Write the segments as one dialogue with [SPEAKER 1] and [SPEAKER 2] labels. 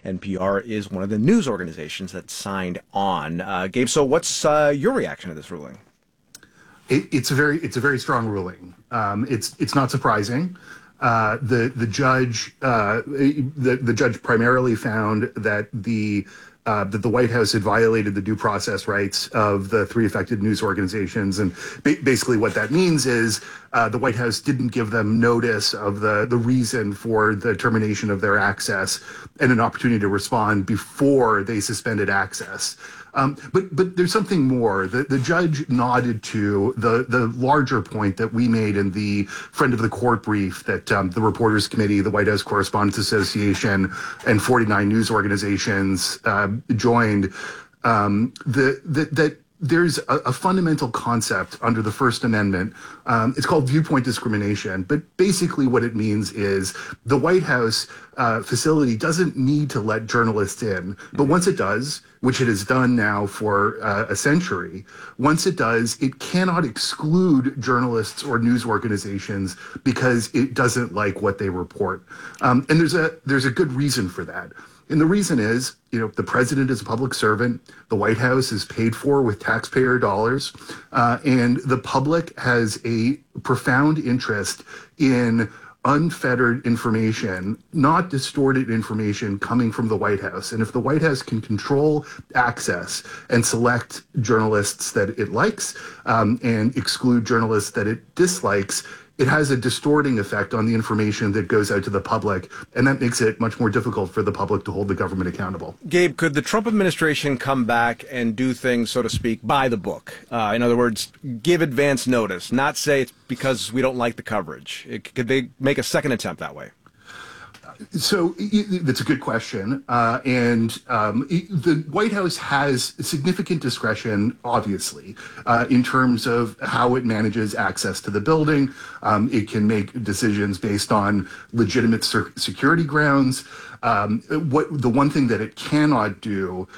[SPEAKER 1] NPR is one of the news organizations that signed on. Gabe, so what's your reaction to this ruling?
[SPEAKER 2] It's a very strong ruling. It's not surprising. The judge primarily found that the White House had violated the due process rights of the three affected news organizations, and basically what that means is the White House didn't give them notice of the reason for the termination of their access and an opportunity to respond before they suspended access. But there's something more. The judge nodded to the larger point that we made in the friend of the court brief that the Reporters Committee, the White House Correspondents Association, and 49 news organizations joined. That there's a fundamental concept under the First Amendment. It's called viewpoint discrimination. But basically what it means is the White House facility doesn't need to let journalists in. But once it does, which it has done now for a century, once it does, it cannot exclude journalists or news organizations because it doesn't like what they report. And there's a good reason for that. And the reason is, the president is a public servant. The White House is paid for with taxpayer dollars. And the public has a profound interest in unfettered information, not distorted information coming from the White House. And if the White House can control access and select journalists that it likes and exclude journalists that it dislikes, it has a distorting effect on the information that goes out to the public, and that makes it much more difficult for the public to hold the government accountable.
[SPEAKER 1] Gabe, could the Trump administration come back and do things, so to speak, by the book? In other words, give advance notice, not say it's because we don't like the coverage. Could they make a second attempt that way?
[SPEAKER 2] So that's a good question. The White House has significant discretion, obviously, in terms of how it manages access to the building. It can make decisions based on legitimate security grounds. The one thing that it cannot do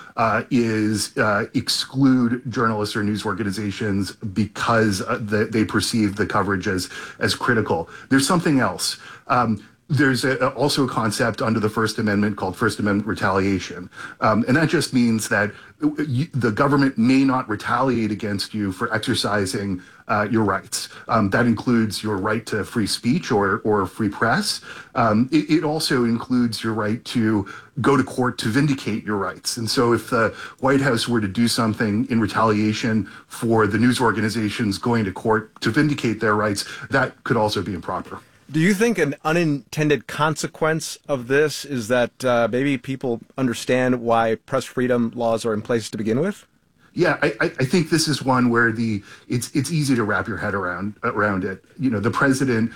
[SPEAKER 2] is exclude journalists or news organizations because they perceive the coverage as critical. There's something else. There's also a concept under the First Amendment called First Amendment retaliation. And that just means that the government may not retaliate against you for exercising your rights. That includes your right to free speech or free press. It also includes your right to go to court to vindicate your rights. And so if the White House were to do something in retaliation for the news organizations going to court to vindicate their rights, that could also be improper.
[SPEAKER 1] Do you think an unintended consequence of this is that maybe people understand why press freedom laws are in place to begin with?
[SPEAKER 2] Yeah, I think this is one where it's easy to wrap your head around it. The president,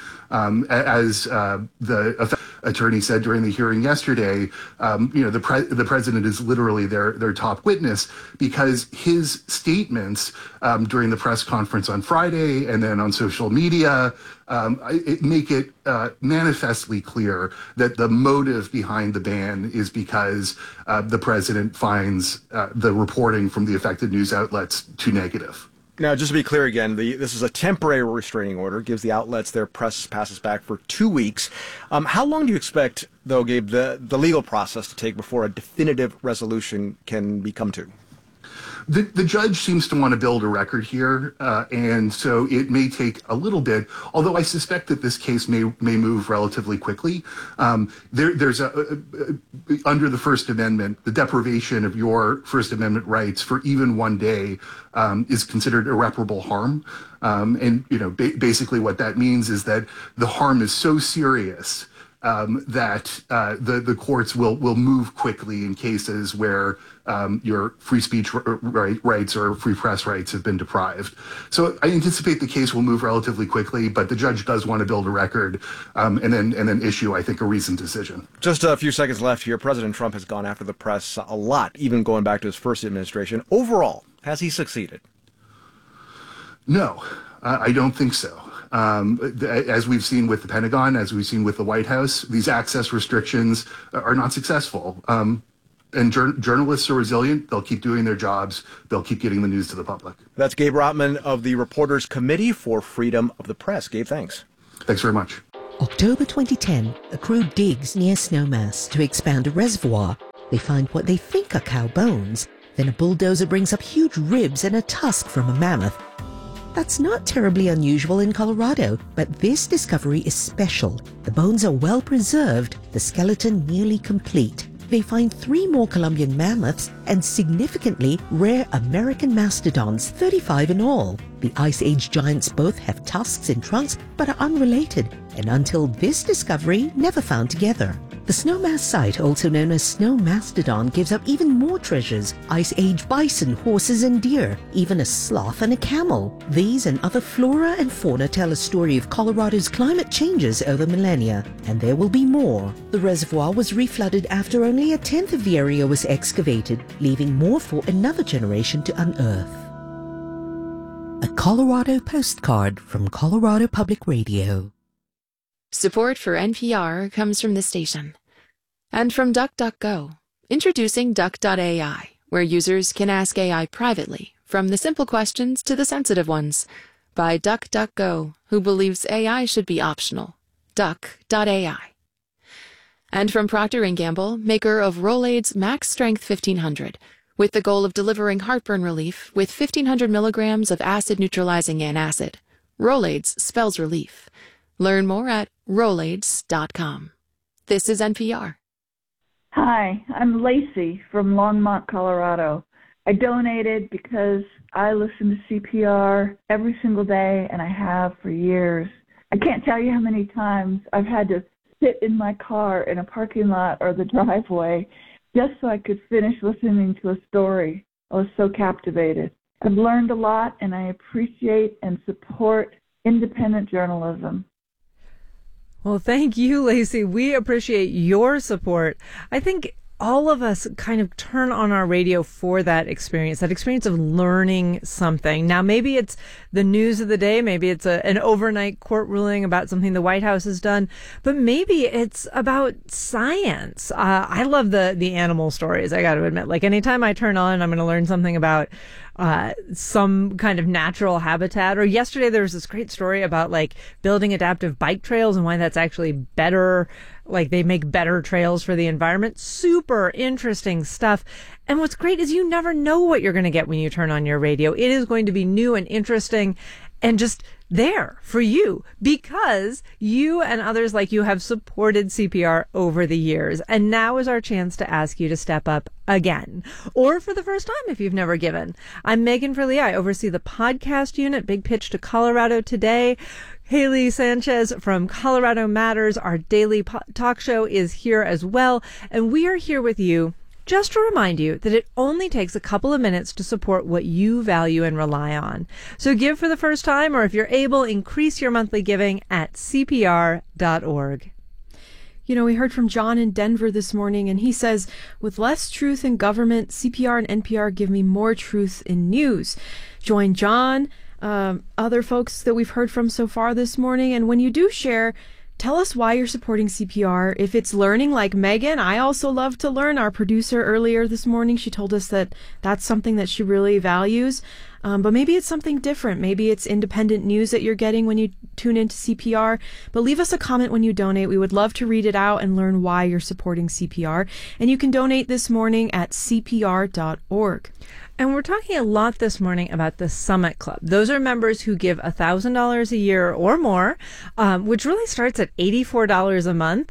[SPEAKER 2] as the attorney said during the hearing yesterday, the president is literally their top witness because his statements during the press conference on Friday and then on social media make it manifestly clear that the motive behind the ban is because the president finds the reporting from the affected news outlets too negative.
[SPEAKER 1] Now, just to be clear again, this is a temporary restraining order, gives the outlets their press passes back for 2 weeks. How long do you expect, though, Gabe, the legal process to take before a definitive resolution can be come to?
[SPEAKER 2] The judge seems to want to build a record here, and so it may take a little bit, although I suspect that this case may move relatively quickly. There's under the First Amendment, the deprivation of your First Amendment rights for even one day is considered irreparable harm. And basically what that means is that the harm is so serious that the courts will move quickly in cases where your free speech rights or free press rights have been deprived. So I anticipate the case will move relatively quickly, but the judge does want to build a record and then issue, I think, a reasoned decision.
[SPEAKER 1] Just a few seconds left here. President Trump has gone after the press a lot, even going back to his first administration. Overall, has he succeeded?
[SPEAKER 2] No, I don't think so. As we've seen with the Pentagon, as we've seen with the White House, these access restrictions are not successful. And journalists are resilient. They'll keep doing their jobs. They'll keep getting the news to the public.
[SPEAKER 1] That's Gabe Rotman of the Reporters Committee for Freedom of the Press. Gabe, thanks.
[SPEAKER 2] Thanks very much.
[SPEAKER 3] October 2010, a crew digs near Snowmass to expand a reservoir They find what they think are cow bones. Then a bulldozer brings up huge ribs and a tusk from a mammoth. That's not terribly unusual in Colorado, but this discovery is special. The bones are well preserved, the skeleton nearly complete. They find 3 more Columbian mammoths and significantly rare American mastodons, 35 in all. The Ice Age giants both have tusks and trunks but are unrelated, and until this discovery, never found together. The Snowmass site, also known as Snow Mastodon, gives up even more treasures: Ice Age bison, horses and deer, even a sloth and a camel. These and other flora and fauna tell a story of Colorado's climate changes over millennia, and there will be more. The reservoir was reflooded after only a tenth of the area was excavated, leaving more for another generation to unearth. A Colorado postcard from Colorado Public Radio.
[SPEAKER 4] Support for NPR comes from the station. And from DuckDuckGo, introducing Duck.ai, where users can ask AI privately, from the simple questions to the sensitive ones, by DuckDuckGo, who believes AI should be optional. Duck.ai. And from Procter & Gamble, maker of Rolaids Max Strength 1500, with the goal of delivering heartburn relief with 1,500 milligrams of acid-neutralizing antacid. Rolaids spells relief. Learn more at Rolaids.com. This is NPR.
[SPEAKER 5] Hi, I'm Lacey from Longmont, Colorado. I donated because I listen to CPR every single day, and I have for years. I can't tell you how many times I've had to sit in my car in a parking lot or the driveway just so I could finish listening to a story. I was so captivated. I've learned a lot, and I appreciate and support independent journalism.
[SPEAKER 6] Well, thank you, Lacey. We appreciate your support. I think all of us kind of turn on our radio for that experience of learning something. Now, maybe it's the news of the day. Maybe it's an overnight court ruling about something the White House has done. But maybe it's about science. I love the animal stories, I got to admit. Like, anytime I turn on, I'm going to learn something about some kind of natural habitat. Or yesterday there was this great story about like building adaptive bike trails and why that's actually better. Like, they make better trails for the environment. Super interesting stuff. And what's great is you never know what you're going to get when you turn on your radio. It is going to be new and interesting and just there for you because you and others like you have supported CPR over the years. And now is our chance to ask you to step up again, or for the first time if you've never given. I'm Megan Verlee. I oversee the podcast unit, Big Pitch to Colorado Today. Haley Sanchez from Colorado Matters, our daily talk show, is here as well. And we are here with you just to remind you that it only takes a couple of minutes to support what you value and rely on. So give for the first time, or if you're able, increase your monthly giving at CPR.org.
[SPEAKER 7] You know, we heard from John in Denver this morning, and he says, with less truth in government, CPR and NPR give me more truth in news. Join John, other folks that we've heard from so far this morning, and when you do share, tell us why you're supporting CPR. If it's learning like Megan, I also love to learn. Our producer earlier this morning, she told us that that's something that she really values. But maybe it's something different. Maybe it's independent news that you're getting when you tune into CPR. But leave us a comment when you donate. We would love to read it out and learn why you're supporting CPR. And you can donate this morning at CPR.org.
[SPEAKER 6] And we're talking a lot this morning about the Summit Club. Those are members who give $1,000 a year or more, which really starts at $84 a month.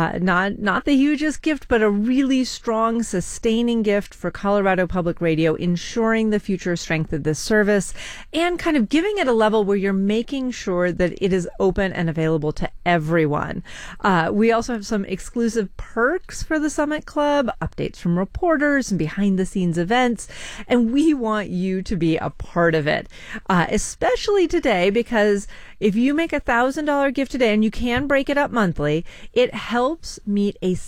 [SPEAKER 6] Not the hugest gift, but a really strong, sustaining gift for Colorado Public Radio, ensuring the future strength of this service and kind of giving it a level where you're making sure that it is open and available to everyone. We also have some exclusive perks for the Summit Club, updates from reporters and behind the scenes events. And we want you to be a part of it, especially today, because if you make $1,000 gift today, and you can break it up monthly, it helps meet a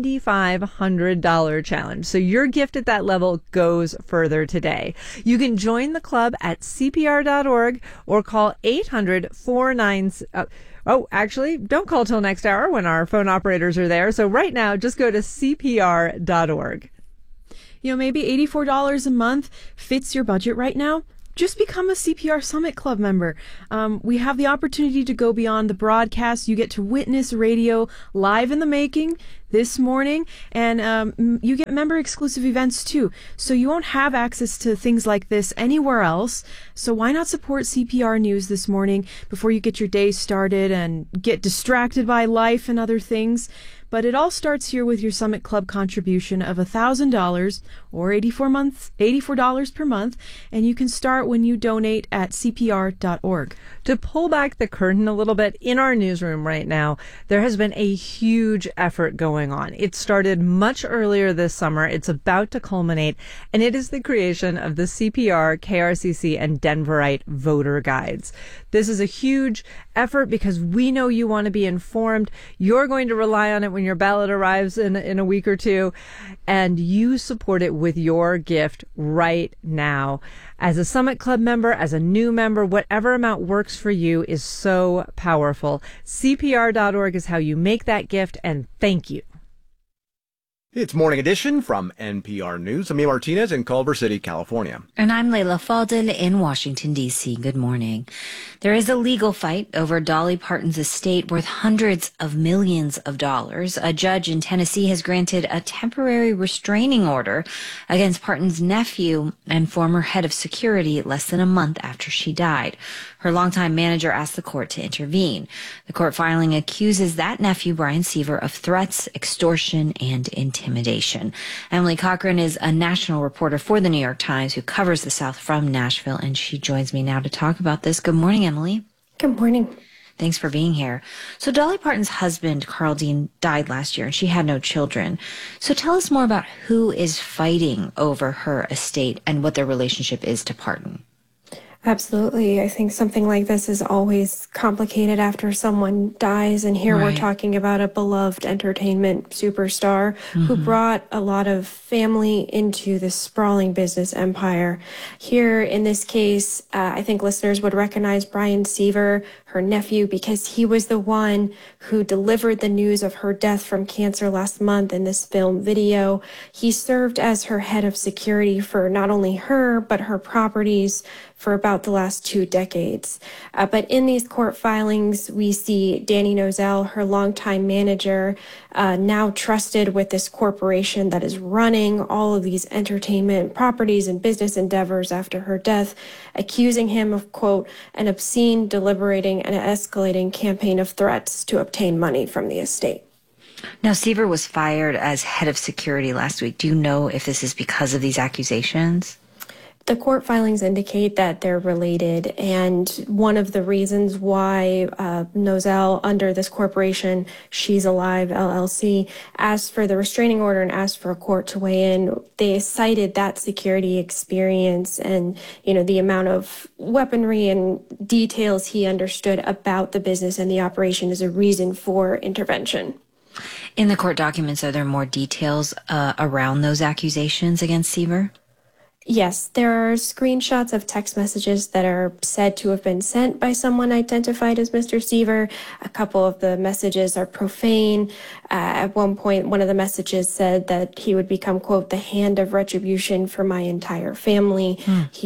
[SPEAKER 6] $7,500 challenge. So your gift at that level goes further today. You can join the club at CPR.org or call 800-49... Oh, actually, don't call till next hour when our phone operators are there. So right now, just go to CPR.org.
[SPEAKER 7] You know, maybe $84 a month fits your budget right now. just become a CPR Summit Club member. We have the opportunity to go beyond the broadcast. You get to witness radio live in the making this morning, and you get member exclusive events too. So you won't have access to things like this anywhere else. So why not support CPR News this morning before you get your day started and get distracted by life and other things? But it all starts here with your Summit Club contribution of $1,000 or $84 per month, and you can start when you donate at CPR.org.
[SPEAKER 6] To pull back the curtain a little bit, in our newsroom right now, there has been a huge effort going on. It started much earlier this summer. It's about to culminate, and it is the creation of the CPR, KRCC, and Denverite voter guides. This is a huge effort because we know you want to be informed. You're going to rely on it when your ballot arrives in a week or two, and you support it with your gift right now. As a Summit Club member, as a new member, whatever amount works for you is so powerful. CPR.org is how you make that gift, and thank you.
[SPEAKER 1] It's Morning Edition from NPR News. I'm Ian Martinez in Culver City, California.
[SPEAKER 8] And I'm Layla Faldel in Washington, D.C. Good morning. There is a legal fight over Dolly Parton's estate worth hundreds of millions of dollars. A judge in Tennessee has granted a temporary restraining order against Parton's nephew and former head of security less than a month after she died. Her longtime manager asked the court to intervene. The court filing accuses that nephew, Brian Seaver, of threats, extortion, and intimidation. Emily Cochran is a national reporter for the New York Times who covers the South from Nashville, and she joins me now to talk about this. Good morning, Emily.
[SPEAKER 9] Good morning.
[SPEAKER 8] Thanks for being here. So Dolly Parton's husband, Carl Dean, died last year, and she had no children. So tell us more about who is fighting over her estate and what their relationship is to Parton.
[SPEAKER 9] Absolutely. I think something like this is always complicated after someone dies. And here we're talking about a beloved entertainment superstar who brought a lot of family into this sprawling business empire. Here in this case, I think listeners would recognize Brian Seaver, her nephew, because he was the one who delivered the news of her death from cancer last month in this film video. He served as her head of security for not only her, but her properties for about the last 2 decades. But in these court filings, we see Danny Nozell, her longtime manager, now trusted with this corporation that is running all of these entertainment properties and business endeavors after her death, accusing him of, quote, an obscene, deliberating, and escalating campaign of threats to obtain money from the estate.
[SPEAKER 8] Now, Seaver was fired as head of security last week. Do you know if this is because of these accusations?
[SPEAKER 9] The court filings indicate that they're related, and one of the reasons why Nozell, under this corporation, She's Alive LLC, asked for the restraining order and asked for a court to weigh in, they cited that security experience and, the amount of weaponry and details he understood about the business and the operation as a reason for intervention.
[SPEAKER 8] In the court documents, are there more details around those accusations against Seaver?
[SPEAKER 9] Yes, there are screenshots of text messages that are said to have been sent by someone identified as Mr. Seaver. A couple of the messages are profane. At one point, one of the messages said that he would become, quote, the hand of retribution for my entire family.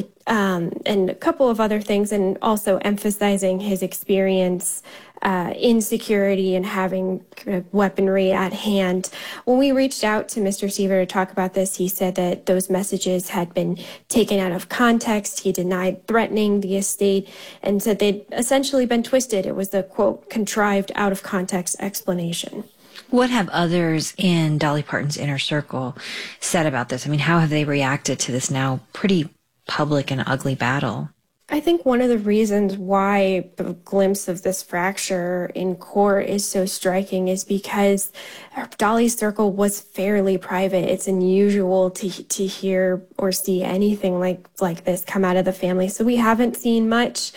[SPEAKER 9] And a couple of other things, and also emphasizing his experience in security and having weaponry at hand. When we reached out to Mr. Seaver to talk about this, he said that those messages had been taken out of context. He denied threatening the estate and said they'd essentially been twisted. It was the, quote, contrived out of context explanation.
[SPEAKER 8] What have others in Dolly Parton's inner circle said about this? I mean, how have they reacted to this now pretty public and ugly battle?
[SPEAKER 9] I think one of the reasons why the glimpse of this fracture in court is so striking is because Dolly's circle was fairly private. It's unusual to hear or see anything like this come out of the family. So we haven't seen much.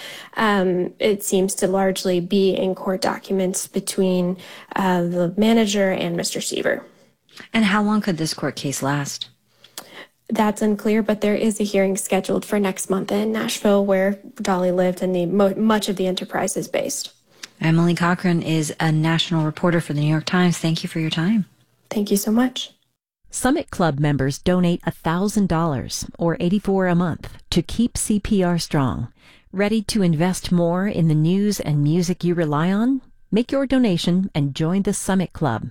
[SPEAKER 9] It seems to largely be in court documents between the manager and Mr. Seaver.
[SPEAKER 8] And how long could this court case last?
[SPEAKER 9] That's unclear, but there is a hearing scheduled for next month in Nashville where Dolly lived and much of the enterprise is based.
[SPEAKER 8] Emily Cochran is a national reporter for the New York Times. Thank you for your time.
[SPEAKER 9] Thank you so much.
[SPEAKER 10] Summit Club members donate $1,000 or $84 a month to keep CPR strong. Ready to invest more in the news and music you rely on? Make your donation and join the Summit Club,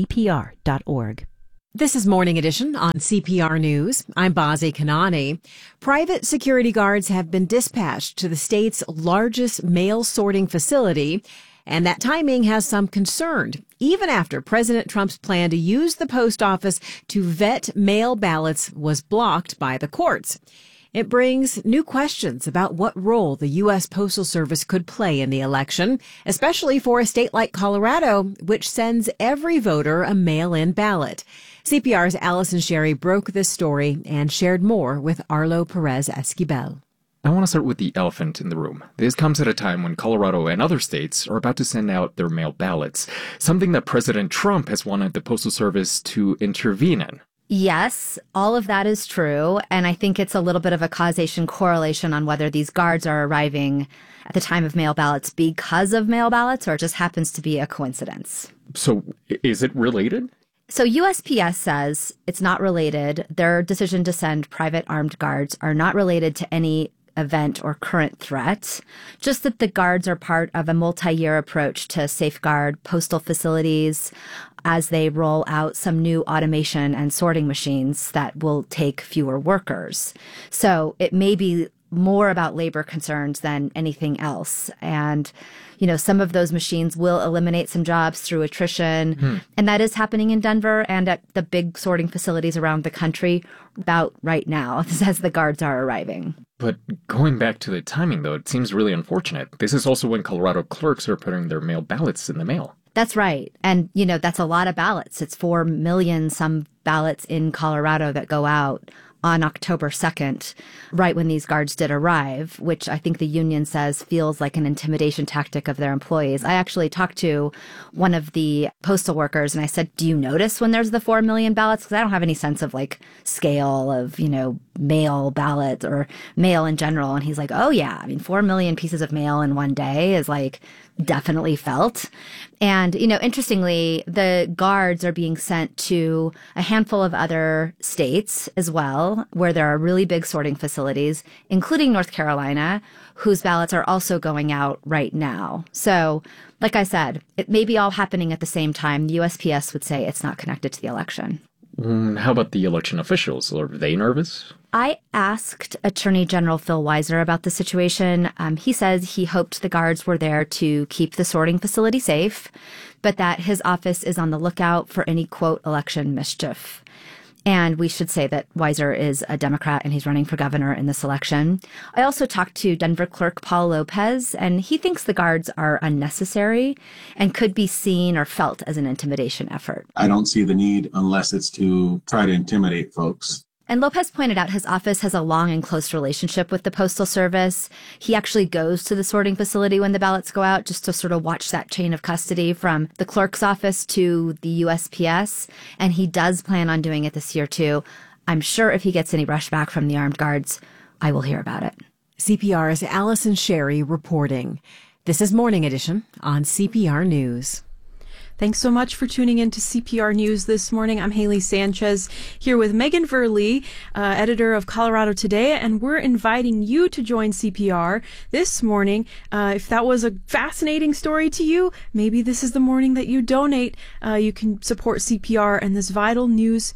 [SPEAKER 10] CPR.org.
[SPEAKER 11] This is Morning Edition on CPR News. I'm Bazi Kanani. Private security guards have been dispatched to the state's largest mail sorting facility, and that timing has some concern, even after President Trump's plan to use the post office to vet mail ballots was blocked by the courts. It brings new questions about what role the U.S. Postal Service could play in the election, especially for a state like Colorado, which sends every voter a mail-in ballot. CPR's Allison Sherry broke this story and shared more with Arlo Perez Esquivel.
[SPEAKER 12] I want to start with the elephant in the room. This comes at a time when Colorado and other states are about to send out their mail ballots, something that President Trump has wanted the Postal Service to intervene in.
[SPEAKER 13] Yes, all of that is true. And I think it's a little bit of a causation correlation on whether these guards are arriving at the time of mail ballots because of mail ballots or it just happens to be a coincidence.
[SPEAKER 12] So is it related?
[SPEAKER 13] So USPS says it's not related. Their decision to send private armed guards are not related to any event or current threat, just that the guards are part of a multi-year approach to safeguard postal facilities as they roll out some new automation and sorting machines that will take fewer workers. So it may be more about labor concerns than anything else. And, you know, some of those machines will eliminate some jobs through attrition. And that is happening in Denver and at the big sorting facilities around the country about right now as the guards are arriving.
[SPEAKER 12] But going back to the timing, though, it seems really unfortunate. This is also when Colorado clerks are putting their mail ballots in the mail.
[SPEAKER 13] That's right. And, you know, that's a lot of ballots. It's 4 million some ballots in Colorado that go out on October 2nd, right when these guards did arrive, which I think the union says feels like an intimidation tactic of their employees. I actually talked to one of the postal workers and I said, do you notice when there's the 4 million ballots? Because I don't have any sense of like scale of, you know, mail ballots or mail in general. And he's like, oh yeah, I mean, 4 million pieces of mail in one day is like definitely felt. And, you know, interestingly, the guards are being sent to a handful of other states as well, where there are really big sorting facilities, including North Carolina, whose ballots are also going out right now. So, like I said, it may be all happening at the same time. The USPS would say it's not connected to the election.
[SPEAKER 12] How about the election officials? Are they nervous?
[SPEAKER 13] I asked Attorney General Phil Weiser about the situation. He says he hoped the guards were there to keep the sorting facility safe, but that his office is on the lookout for any, quote, election mischief. And we should say that Weiser is a Democrat and he's running for governor in this election. I also talked to Denver clerk Paul Lopez, and he thinks the guards are unnecessary and could be seen or felt as an intimidation effort.
[SPEAKER 14] I don't see the need unless it's to try to intimidate folks.
[SPEAKER 13] And Lopez pointed out his office has a long and close relationship with the Postal Service. He actually goes to the sorting facility when the ballots go out just to sort of watch that chain of custody from the clerk's office to the USPS. And he does plan on doing it this year, too. I'm sure if he gets any rush back from the armed guards, I will hear about it.
[SPEAKER 11] CPR's Allison Sherry reporting. This is Morning Edition on CPR News.
[SPEAKER 7] Thanks so much for tuning in to CPR News this morning. I'm Haley Sanchez here with Megan Verley, editor of Colorado Today, and we're inviting you to join CPR this morning. If that was a fascinating story to you, maybe this is the morning that you donate. You can support CPR and this vital news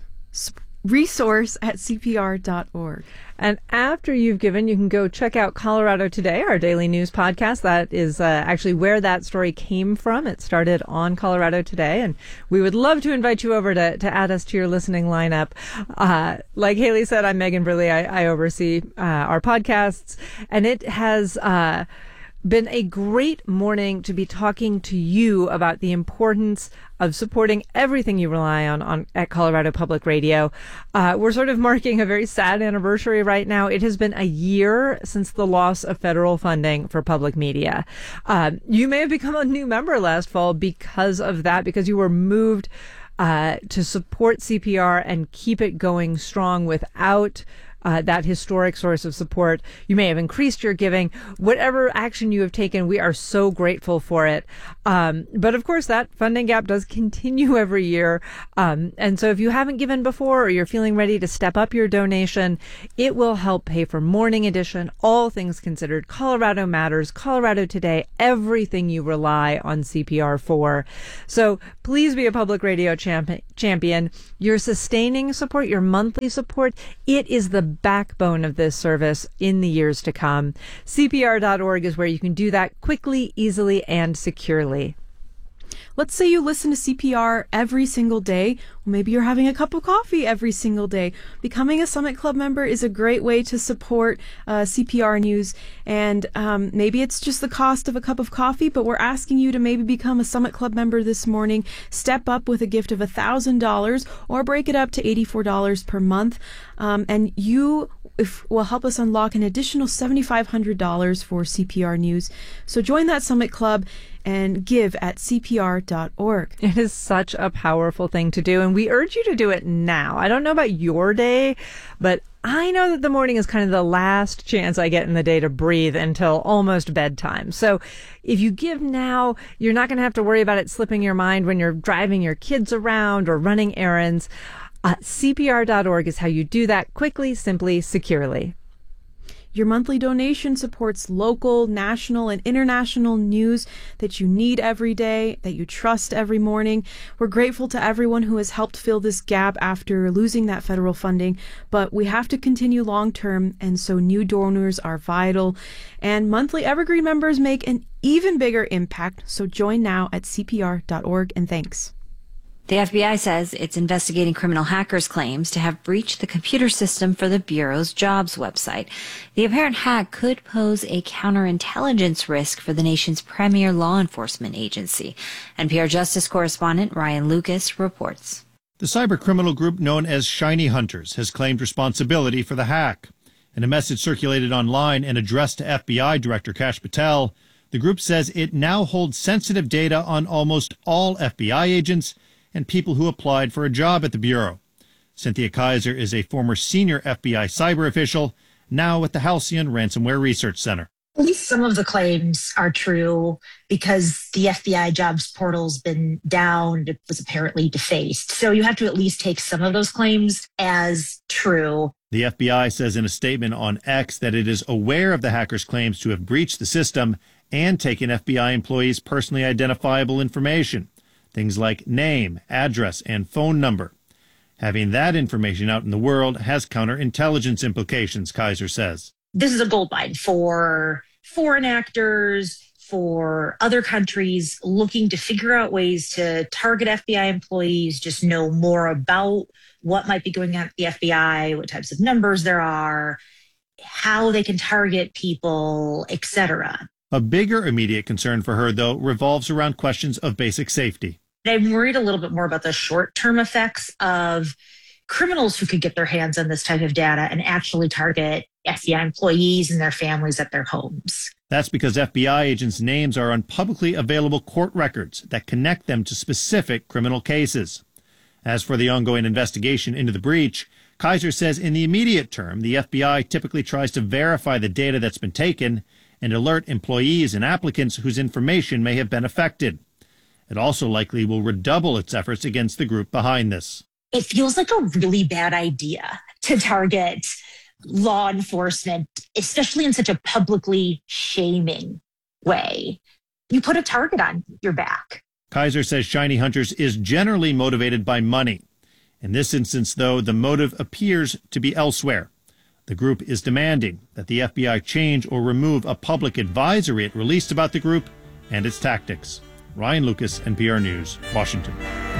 [SPEAKER 7] resource at CPR.org.
[SPEAKER 6] And after you've given, you can go check out Colorado Today, our daily news podcast. That is actually where that story came from. It started on Colorado Today, and we would love to invite you over to add us to your listening lineup. Like Haley said, I'm Megan Verley. I oversee our podcasts, and it has been a great morning to be talking to you about the importance of supporting everything you rely on at Colorado Public Radio. We're sort of marking a very sad anniversary right now. It has been a year since the loss of federal funding for public media. You may have become a new member last fall because of that, because you were moved to support CPR and keep it going strong without that historic source of support. You may have increased your giving. Whatever action you have taken, we are so grateful for it. But of course, that funding gap does continue every year. And so if you haven't given before or you're feeling ready to step up your donation, it will help pay for Morning Edition, All Things Considered, Colorado Matters, Colorado Today, everything you rely on CPR for. So please be a public radio champion. Your sustaining support, your monthly support, it is the backbone of this service in the years to come. CPR.org is where you can do that quickly, easily, and securely.
[SPEAKER 7] Let's say you listen to CPR every single day. Well, maybe you're having a cup of coffee every single day. Becoming a Summit Club member is a great way to support CPR News. And maybe it's just the cost of a cup of coffee, but we're asking you to maybe become a Summit Club member this morning. Step up with a gift of $1,000 or break it up to $84 per month. And you will help us unlock an additional $7,500 for CPR News. So join that Summit Club and give at CPR.org.
[SPEAKER 6] It is such a powerful thing to do, and we urge you to do it now. I don't know about your day, but I know that the morning is kind of the last chance I get in the day to breathe until almost bedtime. So if you give now, you're not going to have to worry about it slipping your mind when you're driving your kids around or running errands. CPR.org is how you do that quickly, simply, securely.
[SPEAKER 7] Your monthly donation supports local, national, and international news that you need every day, that you trust every morning. We're grateful to everyone who has helped fill this gap after losing that federal funding, but we have to continue long term, and so new donors are vital. And monthly Evergreen members make an even bigger impact, so join now at CPR.org, and thanks.
[SPEAKER 8] The FBI says it's investigating criminal hackers' claims to have breached the computer system for the Bureau's jobs website. The apparent hack could pose a counterintelligence risk for the nation's premier law enforcement agency. NPR Justice correspondent Ryan Lucas reports.
[SPEAKER 15] The cybercriminal group known as Shiny Hunters has claimed responsibility for the hack. In a message circulated online and addressed to FBI Director Kash Patel, the group says it now holds sensitive data on almost all FBI agents and people who applied for a job at the Bureau. Cynthia Kaiser is a former senior FBI cyber official, now at the Halcyon Ransomware Research Center.
[SPEAKER 16] At least some of the claims are true because the FBI jobs portal's been down. It was apparently defaced. So you have to at least take some of those claims as true.
[SPEAKER 15] The FBI says in a statement on X that it is aware of the hackers' claims to have breached the system and taken FBI employees' personally identifiable information. Things like name, address, and phone number. Having that information out in the world has counterintelligence implications, Kaiser says.
[SPEAKER 16] This is a goldmine for foreign actors, for other countries looking to figure out ways to target FBI employees, just know more about what might be going on at the FBI, what types of numbers there are, how they can target people, etc.
[SPEAKER 15] A bigger immediate concern for her, though, revolves around questions of basic safety.
[SPEAKER 16] I'm worried a little bit more about the short-term effects of criminals who could get their hands on this type of data and actually target FBI employees and their families at their homes.
[SPEAKER 15] That's because FBI agents' names are on publicly available court records that connect them to specific criminal cases. As for the ongoing investigation into the breach, Kaiser says in the immediate term, the FBI typically tries to verify the data that's been taken and alert employees and applicants whose information may have been affected. It also likely will redouble its efforts against the group behind this.
[SPEAKER 16] It feels like a really bad idea to target law enforcement, especially in such a publicly shaming way. You put a target on your back.
[SPEAKER 15] Kaiser says Shiny Hunters is generally motivated by money. In this instance, though, the motive appears to be elsewhere. The group is demanding that the FBI change or remove a public advisory it released about the group and its tactics. Ryan Lucas, NPR News, Washington.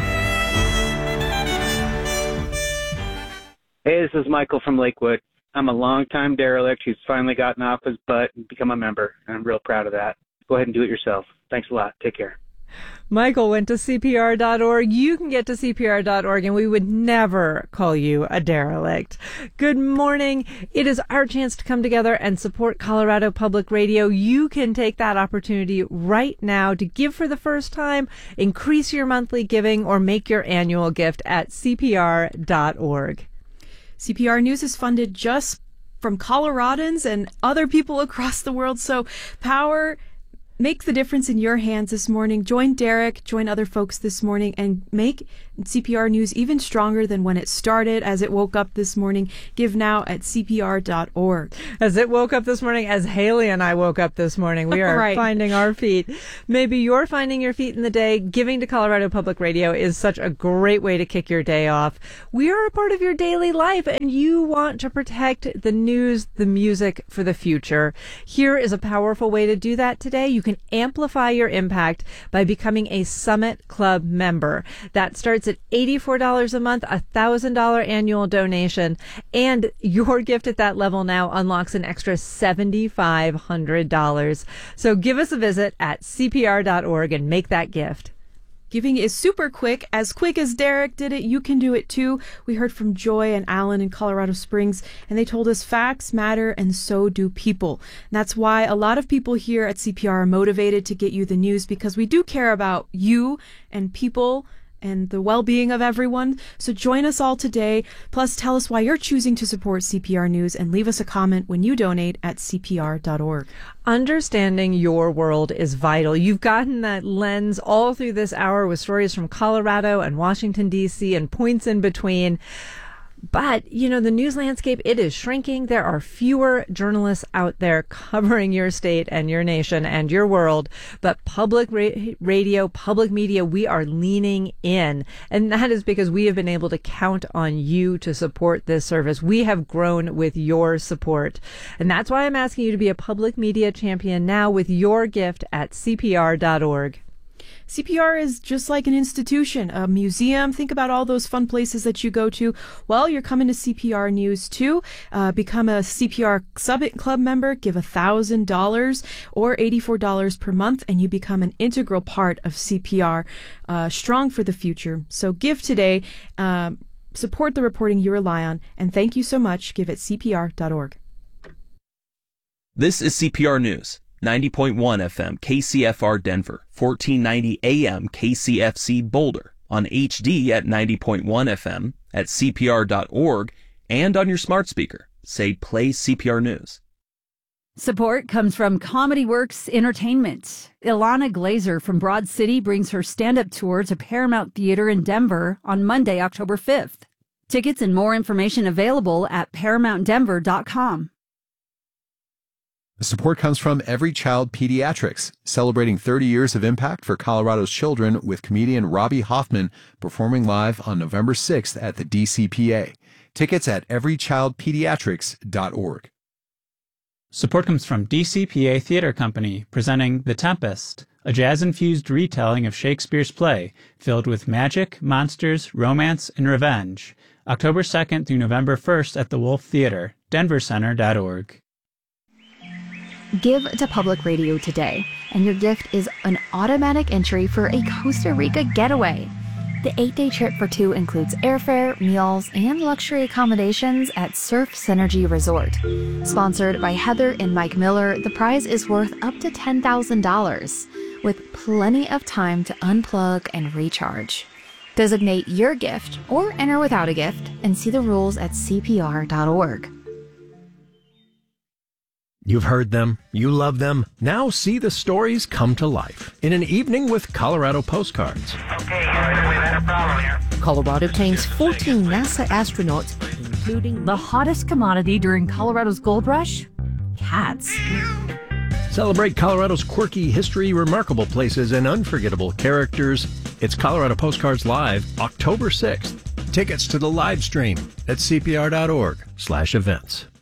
[SPEAKER 17] Hey, this is Michael from Lakewood. I'm a longtime derelict who's finally gotten off his butt and become a member, and I'm real proud of that. Go ahead and do it yourself. Thanks a lot. Take care.
[SPEAKER 6] Michael went to CPR.org. You can get to CPR.org, and we would never call you a derelict. Good morning. It is our chance to come together and support Colorado Public Radio. You can take that opportunity right now to give for the first time, increase your monthly giving, or make your annual gift at CPR.org.
[SPEAKER 7] CPR News is funded just from Coloradans and other people across the world. So power, make the difference in your hands this morning. Join Derek, join other folks this morning, and make CPR News even stronger than when it started, as it woke up this morning. Give now at CPR.org.
[SPEAKER 6] As it woke up this morning, as Haley and I woke up this morning, we are
[SPEAKER 7] Right.
[SPEAKER 6] finding our feet. Maybe you're finding your feet in the day. Giving to Colorado Public Radio is such a great way to kick your day off. We are a part of your daily life, and you want to protect the news, the music for the future. Here is a powerful way to do that today. You can amplify your impact by becoming a Summit Club member. That starts at $84 a month, $1,000 annual donation, and your gift at that level now unlocks an extra $7,500. So give us a visit at CPR.org and make that gift.
[SPEAKER 7] Giving is super quick. As quick as Derek did it, you can do it too. We heard from Joy and Alan in Colorado Springs, and they told us facts matter and so do people. And that's why a lot of people here at CPR are motivated to get you the news, because we do care about you and people and the well-being of everyone. So join us all today. Plus, tell us why you're choosing to support CPR News, and leave us a comment when you donate at CPR.org.
[SPEAKER 6] Understanding your world is vital. You've gotten that lens all through this hour with stories from Colorado and Washington, D.C. and points in between. But, you know, the news landscape, it is shrinking. There are fewer journalists out there covering your state and your nation and your world. But public radio, public media, we are leaning in. And that is because we have been able to count on you to support this service. We have grown with your support. And that's why I'm asking you to be a public media champion now with your gift at CPR.org.
[SPEAKER 7] CPR is just like an institution, a museum. Think about all those fun places that you go to. Well, you're coming to CPR News too. Become a CPR Summit Club member. Give $1,000 or $84 per month, and you become an integral part of CPR, strong for the future. So give today. Support the reporting you rely on, and thank you so much. Give at CPR.org.
[SPEAKER 18] This is CPR News. 90.1 FM KCFR Denver, 1490 AM KCFC Boulder, on HD at 90.1 FM, at CPR.org, and on your smart speaker. Say play CPR News.
[SPEAKER 19] Support comes from Comedy Works Entertainment. Ilana Glazer from Broad City brings her stand-up tour to Paramount Theater in Denver on Monday, October 5th. Tickets and more information available at ParamountDenver.com.
[SPEAKER 20] The support comes from Every Child Pediatrics, celebrating 30 years of impact for Colorado's children with comedian Robbie Hoffman performing live on November 6th at the DCPA. Tickets at everychildpediatrics.org.
[SPEAKER 21] Support comes from DCPA Theater Company, presenting The Tempest, a jazz-infused retelling of Shakespeare's play filled with magic, monsters, romance, and revenge. October 2nd through November 1st at the Wolf Theater, denvercenter.org.
[SPEAKER 22] Give to Public Radio today, and your gift is an automatic entry for a Costa Rica getaway. The 8-day trip for two includes airfare, meals, and luxury accommodations at Surf Synergy Resort. Sponsored by Heather and Mike Miller, the prize is worth up to $10,000, with plenty of time to unplug and recharge. Designate your gift or enter without a gift and see the rules at CPR.org.
[SPEAKER 23] You've heard them, you love them. Now see the stories come to life in an evening with Colorado Postcards.
[SPEAKER 24] Okay, we've had a problem here.
[SPEAKER 25] Colorado claims 14 NASA astronauts, including
[SPEAKER 19] the hottest commodity during Colorado's gold rush? Cats.
[SPEAKER 23] Celebrate Colorado's quirky history, remarkable places, and unforgettable characters. It's Colorado Postcards Live, October 6th. Tickets to the live stream at cpr.org/events.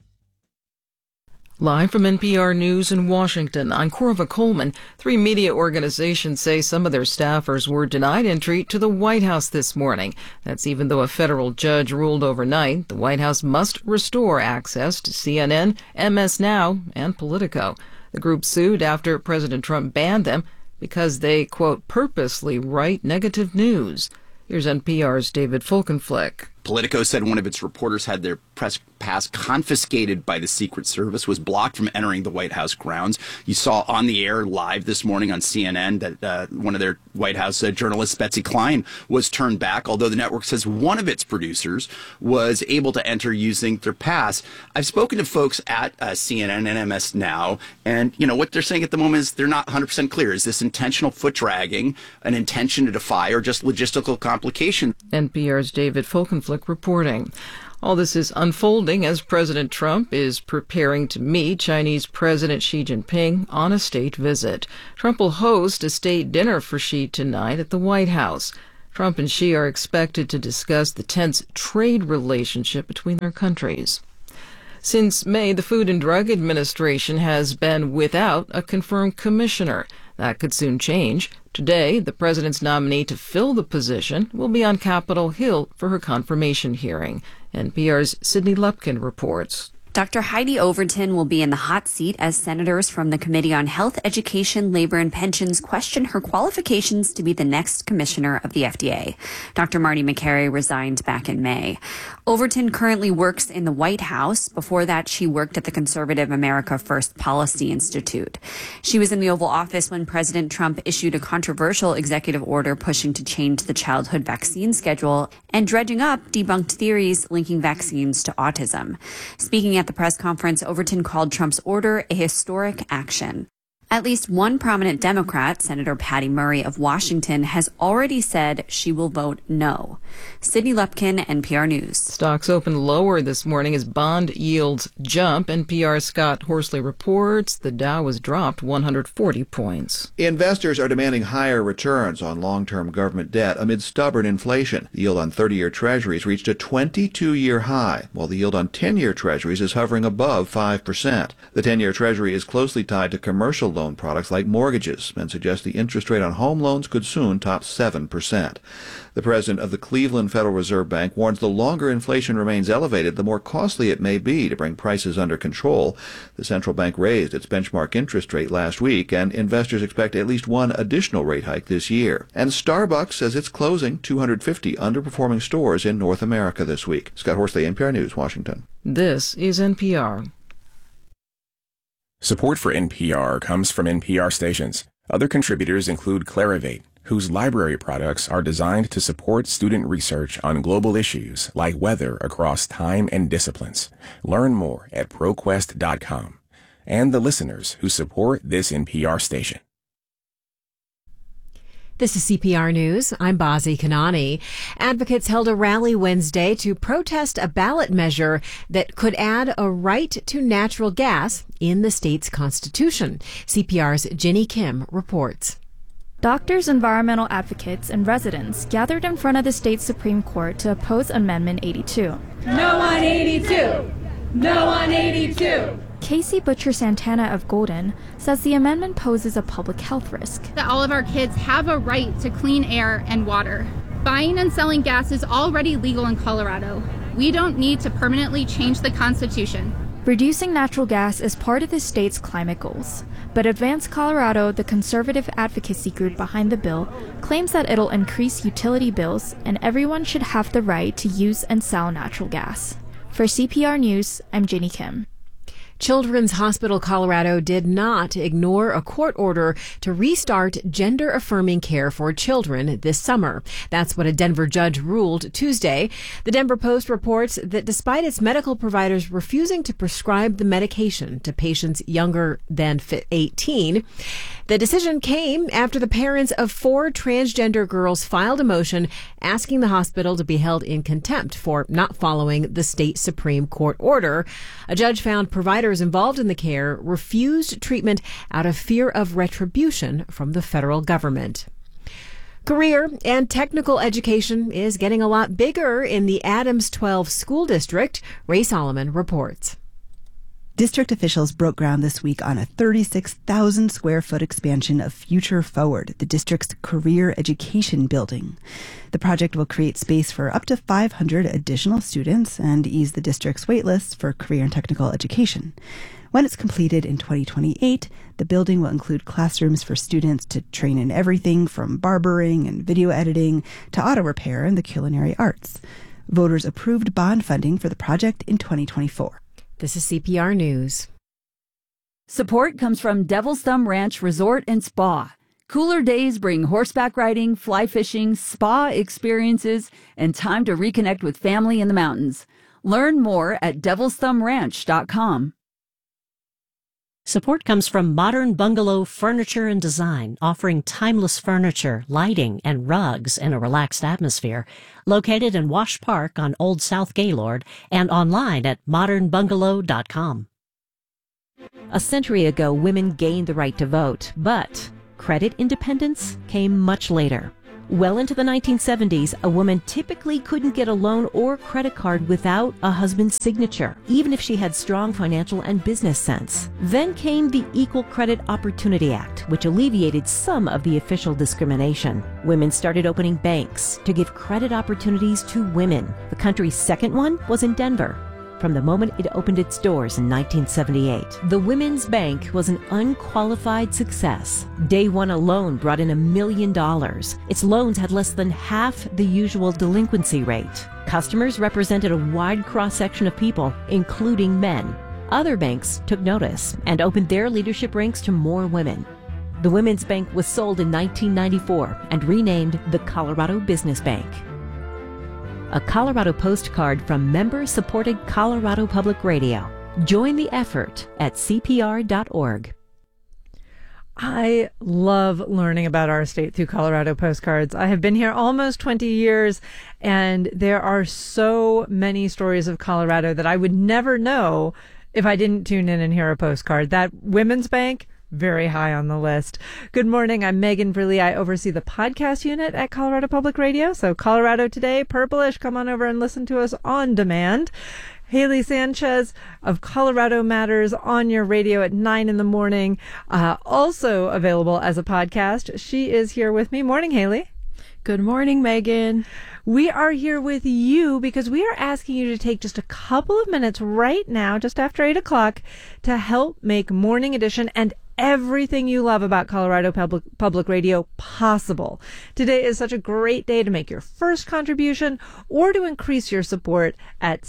[SPEAKER 26] Live from NPR News in Washington, I'm Corva Coleman. 3 media organizations say some of their staffers were denied entry to the White House this morning. That's even though a federal judge ruled overnight the White House must restore access to CNN, MS Now, and Politico. The group sued after President Trump banned them because they, quote, purposely write negative news. Here's NPR's David Folkenflik.
[SPEAKER 1] Politico said one of its reporters had their press pass confiscated by the Secret Service, was blocked from entering the White House grounds. You saw on the air live this morning on CNN that one of their White House journalists, Betsy Klein, was turned back, although the network says one of its producers was able to enter using their pass. I've spoken to folks at CNN and MS Now, and what they're saying at the moment is they're not 100% clear. Is this intentional foot dragging, an intention to defy, or just logistical complication?
[SPEAKER 26] NPR's David Folkenflik reporting. All this is unfolding as President Trump is preparing to meet Chinese President Xi Jinping on a state visit. Trump will host a state dinner for Xi tonight at the White House. Trump and Xi are expected to discuss the tense trade relationship between their countries. Since May, the Food and Drug Administration has been without a confirmed commissioner. That could soon change. Today, the president's nominee to fill the position will be on Capitol Hill for her confirmation hearing. NPR's Sydney Lupkin reports.
[SPEAKER 2] Dr. Heidi Overton will be in the hot seat as senators from the Committee on Health, Education, Labor, and Pensions question her qualifications to be the next commissioner of the FDA. Dr. Marty Makary resigned back in May. Overton currently works in the White House. Before that, she worked at the conservative America First Policy Institute. She was in the Oval Office when President Trump issued a controversial executive order pushing to change the childhood vaccine schedule and dredging up debunked theories linking vaccines to autism. Speaking at the press conference, Overton called Trump's order a historic action. At least one prominent Democrat, Senator Patty Murray of Washington, has already said she will vote no. Sydney Lupkin, NPR News.
[SPEAKER 26] Stocks opened lower this morning as bond yields jump. NPR's Scott Horsley reports the Dow was dropped 140 points.
[SPEAKER 3] Investors are demanding higher returns on long-term government debt amid stubborn inflation. The yield on 30-year treasuries reached a 22-year high, while the yield on 10-year treasuries is hovering above 5%. The 10-year treasury is closely tied to commercial loan products like mortgages and suggests the interest rate on home loans could soon top 7%. The president of the Cleveland Federal Reserve Bank warns the longer inflation remains elevated, the more costly it may be to bring prices under control. The central bank raised its benchmark interest rate last week, and investors expect at least one additional rate hike this year. And Starbucks says it's closing 250 underperforming stores in North America this week. Scott Horsley, NPR News, Washington.
[SPEAKER 26] This is NPR.
[SPEAKER 4] Support for NPR comes from NPR stations. Other contributors include Clarivate, whose library products are designed to support student research on global issues like weather across time and disciplines. Learn more at ProQuest.com. And the listeners who support this NPR station.
[SPEAKER 11] This is CPR News. I'm Bazi Kanani. Advocates held a rally Wednesday to protest a ballot measure that could add a right to natural gas in the state's constitution. CPR's Jenny Kim reports.
[SPEAKER 22] Doctors, environmental advocates, and residents gathered in front of the state Supreme Court to oppose Amendment 82.
[SPEAKER 5] No on 82! No on 82!
[SPEAKER 22] Casey Butcher Santana of Golden says the amendment poses a public health risk.
[SPEAKER 9] That all of our kids have a right to clean air and water. Buying and selling gas is already legal in Colorado. We don't need to permanently change the Constitution.
[SPEAKER 22] Reducing natural gas is part of the state's climate goals. But Advance Colorado, the conservative advocacy group behind the bill, claims that it'll increase utility bills and everyone should have the right to use and sell natural gas. For CPR News, I'm Jenny Kim.
[SPEAKER 11] Children's Hospital Colorado did not ignore a court order to restart gender-affirming care for children this summer. That's what a Denver judge ruled Tuesday. The Denver Post reports that despite its medical providers refusing to prescribe the medication to patients younger than 18, the decision came after the parents of 4 transgender girls filed a motion asking the hospital to be held in contempt for not following the state Supreme Court order. A judge found providers involved in the care refused treatment out of fear of retribution from the federal government. Career and technical education is getting a lot bigger in the Adams 12 school district. Ray Solomon reports.
[SPEAKER 27] District officials broke ground this week on a 36,000 square foot expansion of Future Forward, the district's career education building. The project will create space for up to 500 additional students and ease the district's waitlists for career and technical education. When it's completed in 2028, the building will include classrooms for students to train in everything from barbering and video editing to auto repair and the culinary arts. Voters approved bond funding for the project in 2024.
[SPEAKER 11] This is CPR News.
[SPEAKER 19] Support comes from Devil's Thumb Ranch Resort and Spa. Cooler days bring horseback riding, fly fishing, spa experiences, and time to reconnect with family in the mountains. Learn more at devilsthumbranch.com.
[SPEAKER 8] Support comes from Modern Bungalow Furniture and Design, offering timeless furniture, lighting, and rugs in a relaxed atmosphere. Located in Wash Park on Old South Gaylord and online at modernbungalow.com.
[SPEAKER 25] A century ago, women gained the right to vote, but credit independence came much later. Well into the 1970s, a woman typically couldn't get a loan or credit card without a husband's signature, even if she had strong financial and business sense. Then came the Equal Credit Opportunity Act, which alleviated some of the official discrimination. Women started opening banks to give credit opportunities to women. The country's second one was in Denver. From the moment it opened its doors in 1978. The Women's Bank was an unqualified success. Day one alone brought in $1 million. Its loans had less than half the usual delinquency rate. Customers represented a wide cross-section of people, including men. Other banks took notice and opened their leadership ranks to more women. The Women's Bank was sold in 1994 and renamed the Colorado Business Bank. A Colorado postcard from member-supported Colorado Public Radio. Join the effort at CPR.org.
[SPEAKER 6] I love learning about our state through Colorado postcards. I have been here almost 20 years, and there are so many stories of Colorado that I would never know if I didn't tune in and hear a postcard. That Women's Bank, very high on the list. Good morning. I'm Megan Verlee. I oversee the podcast unit at Colorado Public Radio. So Colorado Today, Purplish, come on over and listen to us on demand. Haley Sanchez of Colorado Matters on your radio at 9 in the morning. Also available as a podcast. She is here with me. Morning, Haley.
[SPEAKER 7] Good morning, Megan.
[SPEAKER 6] We are here with you because we are asking you to take just a couple of minutes right now, just after 8 o'clock, to help make Morning Edition and everything you love about Colorado Public Radio possible. Today is such a great day to make your first contribution or to increase your support at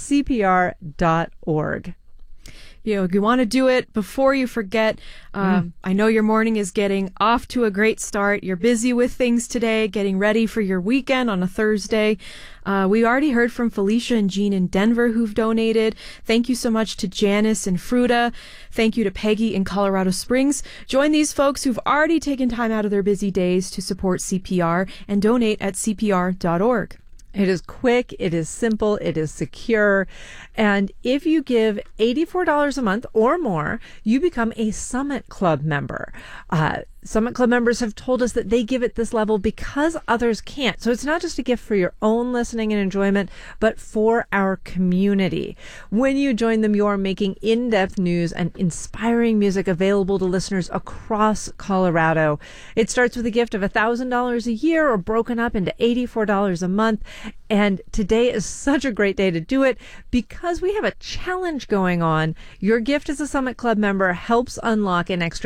[SPEAKER 6] CPR.org.
[SPEAKER 7] You know, you want to do it before you forget. I know your morning is getting off to a great start. You're busy with things today, getting ready for your weekend on a Thursday. We already heard from Felicia and Jean in Denver who've donated. Thank you so much to Janice and Fruta. Thank you to Peggy in Colorado Springs. Join these folks who've already taken time out of their busy days to support CPR and donate at CPR.org.
[SPEAKER 6] It is quick, it is simple, it is secure, and if you give $84 a month or more, you become a Summit Club member. Summit Club members have told us that they give at this level because others can't. So it's not just a gift for your own listening and enjoyment, but for our community. When you join them, you are making in-depth news and inspiring music available to listeners across Colorado. It starts with a gift of $1,000 a year or broken up into $84 a month. And today is such a great day to do it because we have a challenge going on. Your gift as a Summit Club member helps unlock an extra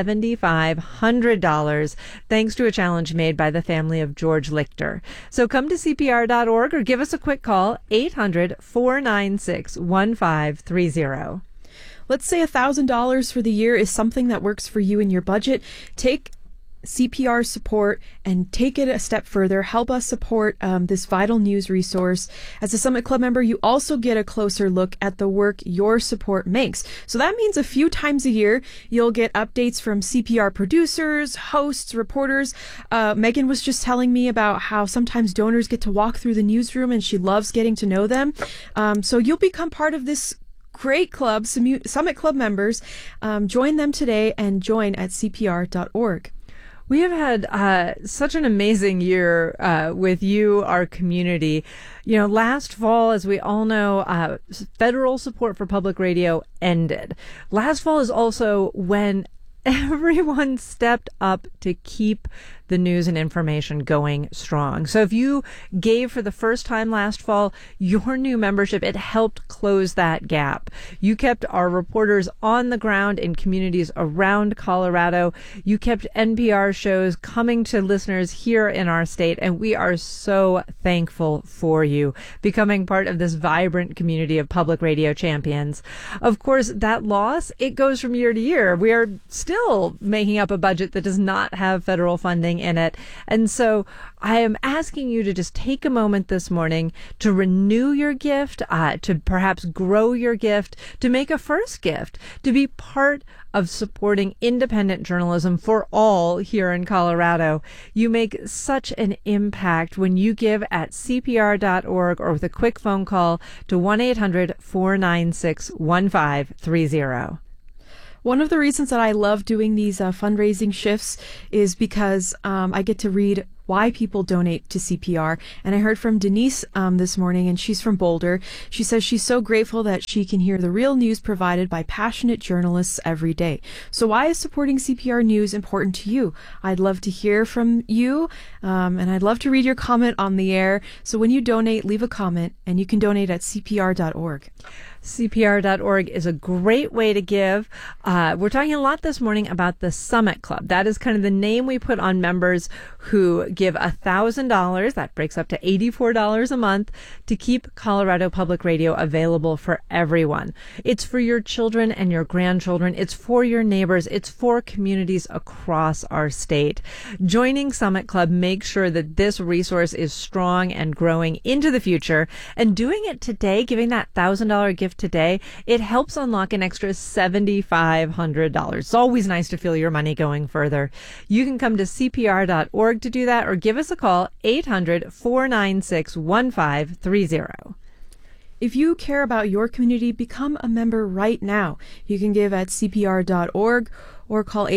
[SPEAKER 6] $7,500 thanks to a challenge made by the family of George Lichter. So come to CPR.org or give us a quick call, 800-496-1530.
[SPEAKER 7] Let's say $1,000 for the year is something that works for you in your budget. Take CPR support and take it a step further. Help us support this vital news resource. As a Summit Club member, you also get a closer look at the work your support makes. So that means a few times a year, you'll get updates from CPR producers, hosts, reporters. Megan was just telling me about how sometimes donors get to walk through the newsroom and she loves getting to know them. So you'll become part of this great club, Summit Club members. Join them today and join at CPR.org.
[SPEAKER 6] We have had such an amazing year with you, our community. You know, last fall, as we all know, federal support for public radio ended. Last fall is also when everyone stepped up to keep the news and information going strong. So if you gave for the first time last fall, your new membership, it helped close that gap. You kept our reporters on the ground in communities around Colorado. You kept NPR shows coming to listeners here in our state, and we are so thankful for you becoming part of this vibrant community of public radio champions. Of course, that loss, it goes from year to year. We are still making up a budget that does not have federal funding in it. And so I am asking you to just take a moment this morning to renew your gift, to perhaps grow your gift, to make a first gift, to be part of supporting independent journalism for all here in Colorado. You make such an impact when you give at CPR.org or with a quick phone call to 1-800-496-1530.
[SPEAKER 7] One of the reasons that I love doing these fundraising shifts is because I get to read why people donate to CPR. And I heard from Denise this morning, and she's from Boulder. She says she's so grateful that she can hear the real news provided by passionate journalists every day. So why is supporting CPR News important to you? I'd love to hear from you, and I'd love to read your comment on the air. So when you donate, leave a comment, and you can donate at CPR.org.
[SPEAKER 6] CPR.org is a great way to give. We're talking a lot this morning about the Summit Club. That is kind of the name we put on members who give $1,000. That breaks up to $84 a month to keep Colorado Public Radio available for everyone. It's for your children and your grandchildren. It's for your neighbors. It's for communities across our state. Joining Summit Club makes sure that this resource is strong and growing into the future. And doing it today, giving that $1,000 gift today, it helps unlock an extra $7,500. It's always nice to feel your money going further. You can come to CPR.org to do that, or give us a call, 800-496-1530.
[SPEAKER 7] If you care about your community, become a member right now. You can give at CPR.org or call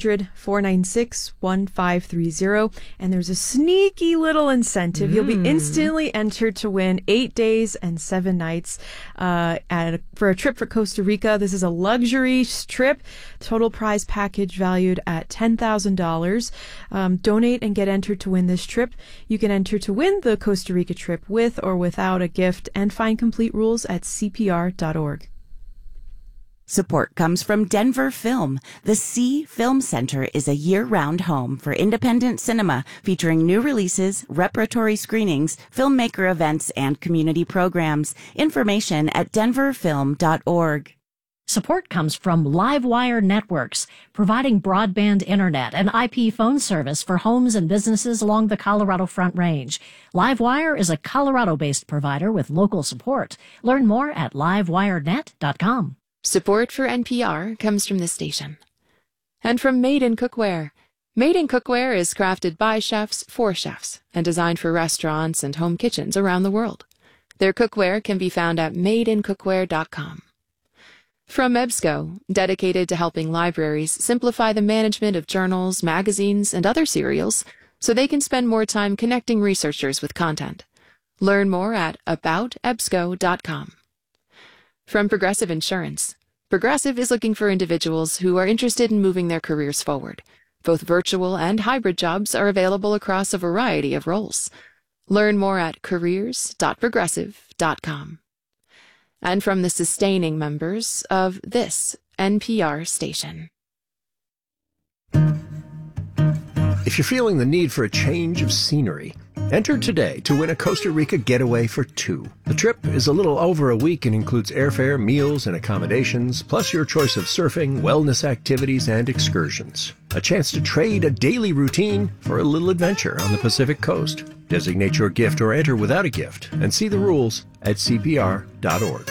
[SPEAKER 7] 800-496-1530. And there's a sneaky little incentive. You'll be instantly entered to win 8 days and 7 nights for a trip for Costa Rica. This is a luxury trip, total prize package valued at $10,000. Donate and get entered to win this trip. You can enter to win the Costa Rica trip with or without a gift, and find complete rules at CPR.org.
[SPEAKER 10] Support comes from Denver Film. The C Film Center is a year-round home for independent cinema featuring new releases, repertory screenings, filmmaker events, and community programs. Information at denverfilm.org.
[SPEAKER 8] Support comes from Livewire Networks, providing broadband internet and IP phone service for homes and businesses along the Colorado Front Range. Livewire is a Colorado-based provider with local support. Learn more at livewirenet.com.
[SPEAKER 12] Support for NPR comes from this station. And from Made in Cookware. Made in Cookware is crafted by chefs for chefs and designed for restaurants and home kitchens around the world. Their cookware can be found at madeincookware.com. From EBSCO, dedicated to helping libraries simplify the management of journals, magazines, and other serials so they can spend more time connecting researchers with content. Learn more at aboutebsco.com. From Progressive Insurance. Progressive is looking for individuals who are interested in moving their careers forward. Both virtual and hybrid jobs are available across a variety of roles. Learn more at careers.progressive.com. And from the sustaining members of this NPR station.
[SPEAKER 23] If you're feeling the need for a change of scenery, enter today to win a Costa Rica getaway for two. The trip is a little over a week and includes airfare, meals, and accommodations, plus your choice of surfing, wellness activities, and excursions. A chance to trade a daily routine for a little adventure on the Pacific Coast. Designate your gift or enter without a gift and see the rules at CPR.org.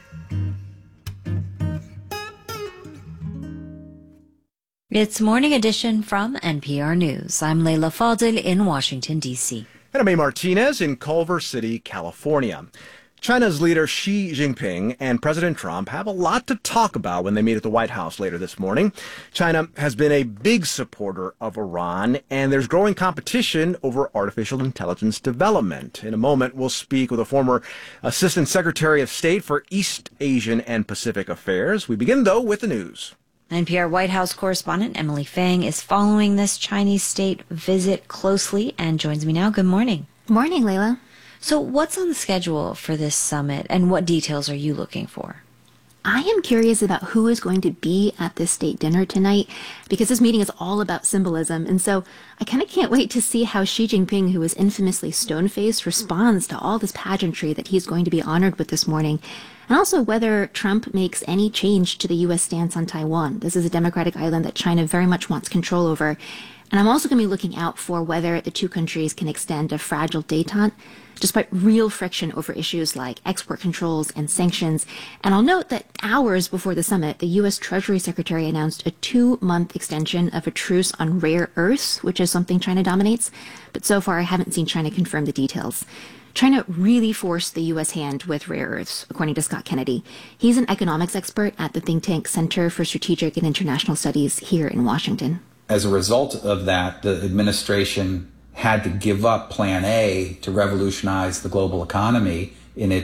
[SPEAKER 2] It's Morning Edition from NPR News. I'm Leila Fadil in Washington, D.C.
[SPEAKER 13] And I'm A. Martinez in Culver City, California. China's leader Xi Jinping and President Trump have a lot to talk about when they meet at the White House later this morning. China has been a big supporter of Iran, and there's growing competition over artificial intelligence development. In a moment, we'll speak with a former Assistant Secretary of State for East Asian and Pacific Affairs. We begin, though, with the news.
[SPEAKER 2] NPR White House correspondent Emily Fang is following this Chinese state visit closely and joins me now. Good morning.
[SPEAKER 14] Morning, Layla.
[SPEAKER 2] So what's on the schedule for this summit and what details are you looking for?
[SPEAKER 14] I am curious about who is going to be at this state dinner tonight because this meeting is all about symbolism. And so I kind of can't wait to see how Xi Jinping, who is infamously stone-faced, responds to all this pageantry that he's going to be honored with this morning. And also whether Trump makes any change to the U.S. stance on Taiwan. This is a democratic island that China very much wants control over. And I'm also going to be looking out for whether the two countries can extend a fragile détente, despite real friction over issues like export controls and sanctions. And I'll note that hours before the summit, the U.S. Treasury Secretary announced a 2-month extension of a truce on rare earths, which is something China dominates. But so far, I haven't seen China confirm the details. China really forced the U.S. hand with rare earths, according to Scott Kennedy. He's an economics expert at the think tank Center for Strategic and International Studies here in Washington.
[SPEAKER 15] As a result of that, the administration had to give up Plan A to revolutionize the global economy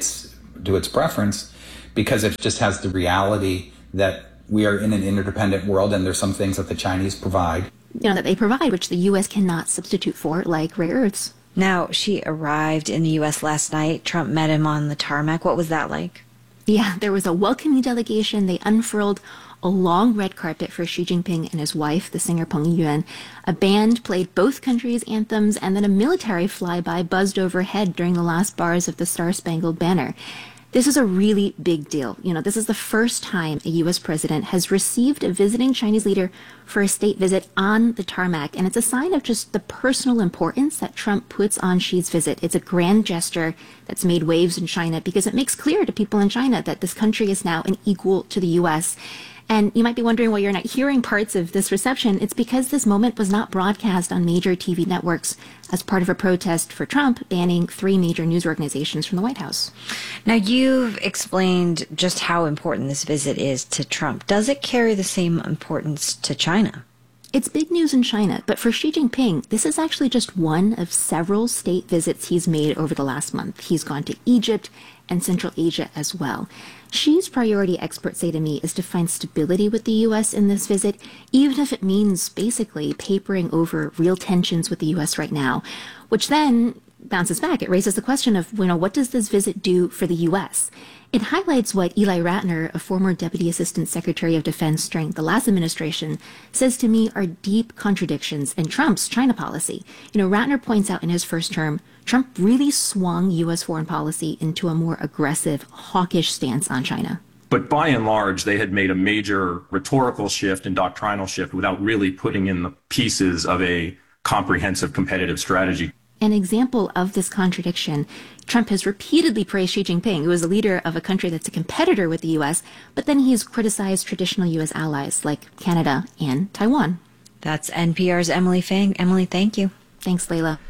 [SPEAKER 15] to its preference, because it just has the reality that we are in an interdependent world and there's some things that the Chinese provide.
[SPEAKER 14] That they provide, which the U.S. cannot substitute for, like rare earths.
[SPEAKER 2] Now, Xi arrived in the U.S. last night. Trump met him on the tarmac. What was that like?
[SPEAKER 14] Yeah, there was a welcoming delegation. They unfurled a long red carpet for Xi Jinping and his wife, the singer Peng Yuyuan. A band played both countries' anthems, and then a military flyby buzzed overhead during the last bars of the Star-Spangled Banner. This is a really big deal. This is the first time a U.S. president has received a visiting Chinese leader for a state visit on the tarmac, and it's a sign of just the personal importance that Trump puts on Xi's visit. It's a grand gesture that's made waves in China because it makes clear to people in China that this country is now an equal to the U.S., and you might be wondering why you're not hearing parts of this reception. It's because this moment was not broadcast on major TV networks as part of a protest for Trump banning 3 major news organizations from the White House.
[SPEAKER 2] Now, you've explained just how important this visit is to Trump. Does it carry the same importance to China?
[SPEAKER 14] It's big news in China, but for Xi Jinping, this is actually just one of several state visits he's made over the last month. He's gone to Egypt and Central Asia as well. Xi's priority, experts say to me, is to find stability with the U.S. in this visit, even if it means basically papering over real tensions with the U.S. right now, which then bounces back. It raises the question of, what does this visit do for the U.S.? It highlights what Eli Ratner, a former Deputy Assistant Secretary of Defense during the last administration, says to me are deep contradictions in Trump's China policy. Ratner points out in his first term, Trump really swung U.S. foreign policy into a more aggressive, hawkish stance on China.
[SPEAKER 16] But by and large, they had made a major rhetorical shift and doctrinal shift without really putting in the pieces of a comprehensive competitive strategy.
[SPEAKER 14] An example of this contradiction, Trump has repeatedly praised Xi Jinping, who is the leader of a country that's a competitor with the U.S., but then he's criticized traditional U.S. allies like Canada and Taiwan.
[SPEAKER 2] That's NPR's Emily Fang. Emily, thank you.
[SPEAKER 14] Thanks, Layla.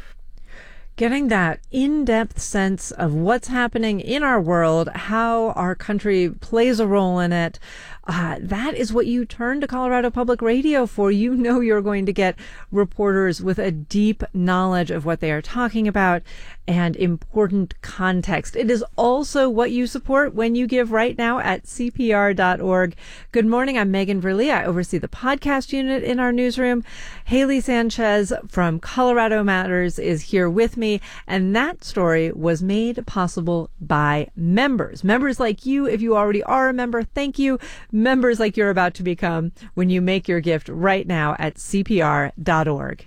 [SPEAKER 6] Getting that in-depth sense of what's happening in our world, how our country plays a role in it, that is what you turn to Colorado Public Radio for. You're going to get reporters with a deep knowledge of what they are talking about and important context. It is also what you support when you give right now at CPR.org. Good morning. I'm Megan Verlee. I oversee the podcast unit in our newsroom. Haley Sanchez from Colorado Matters is here with me, and that story was made possible by members. Members like you. If you already are a member, thank you. Members like you're about to become when you make your gift right now at CPR.org.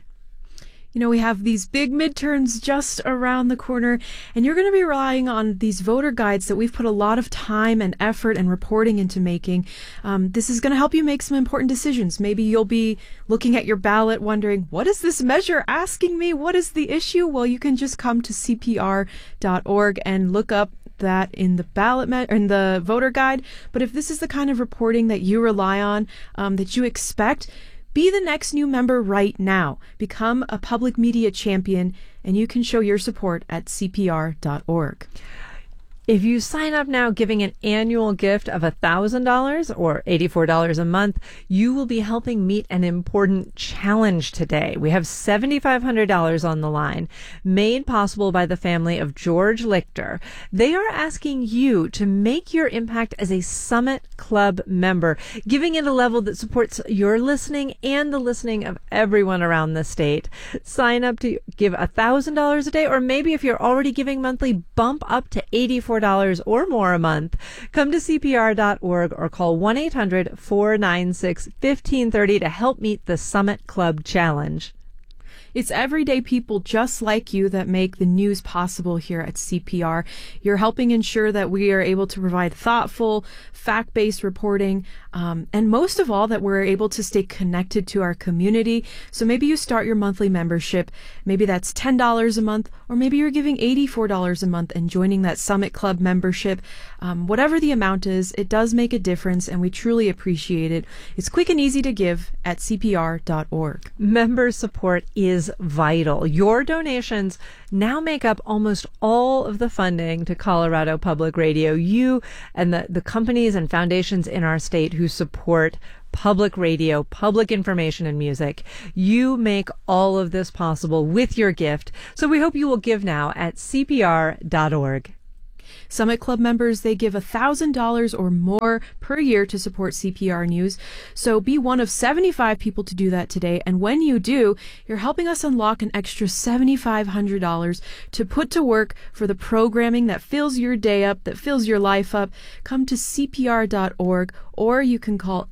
[SPEAKER 7] We have these big midterms just around the corner, and you're going to be relying on these voter guides that we've put a lot of time and effort and reporting into making. This is going to help you make some important decisions. Maybe you'll be looking at your ballot wondering, what is this measure asking me? What is the issue? Well, you can just come to CPR.org and look up that in the in the voter guide. But if this is the kind of reporting that you rely on, that you expect, be the next new member right now. Become a public media champion, and you can show your support at CPR.org.
[SPEAKER 6] If you sign up now giving an annual gift of $1,000 or $84 a month, you will be helping meet an important challenge today. We have $7,500 on the line, made possible by the family of George Lichter. They are asking you to make your impact as a Summit Club member, giving it a level that supports your listening and the listening of everyone around the state. Sign up to give $1,000 a day, or maybe if you're already giving monthly, bump up to $84 or more a month. Come to CPR.org or call 1-800-496-1530 to help meet the Summit Club Challenge.
[SPEAKER 7] It's everyday people just like you that make the news possible here at CPR. You're helping ensure that we are able to provide thoughtful, fact-based reporting, and most of all, that we're able to stay connected to our community. So maybe you start your monthly membership. Maybe that's $10 a month, or maybe you're giving $84 a month and joining that Summit Club membership. Whatever the amount is, it does make a difference, and we truly appreciate it. It's quick and easy to give at CPR.org.
[SPEAKER 6] Member support is vital. Your donations now make up almost all of the funding to Colorado Public Radio. You and the companies and foundations in our state who support public radio, public information, and music. You make all of this possible with your gift. So we hope you will give now at CPR.org.
[SPEAKER 7] Summit Club members, they give $1,000 or more per year to support CPR News. So be one of 75 people to do that today. And when you do, you're helping us unlock an extra $7,500 to put to work for the programming that fills your day up, that fills your life up. Come to CPR.org, or you can call